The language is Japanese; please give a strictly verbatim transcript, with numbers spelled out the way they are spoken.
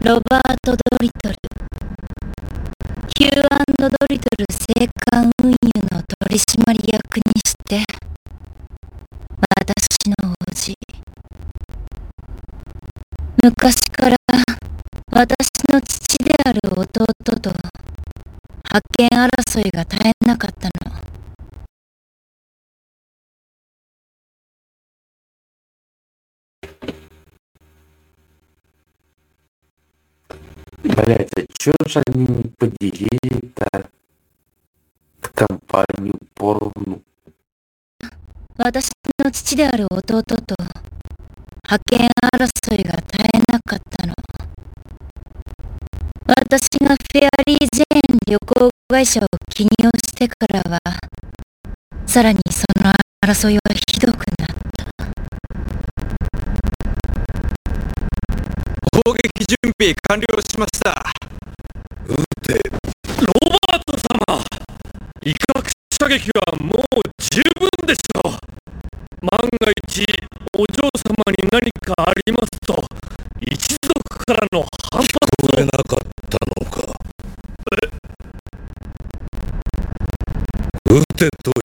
ロバート・ドリトル、ヒュー&ドリトル青函運輸の取締役にして、私の叔父。昔から私の父である弟と覇権争いが絶えなかったの。 Является чужим поделиться в компанию порну. 私の父である弟と覇権争いが絶えなかったの。私がフェアリージェーン旅行会社を起業してからは、さらにその争いはひどくなった。 攻撃準備完了しました。 うて、ロバート様、威嚇射撃はもう十分でしょう。万が一お嬢様に何かありますと、一族からの反発を。 聞こえなかったのか。 え撃てと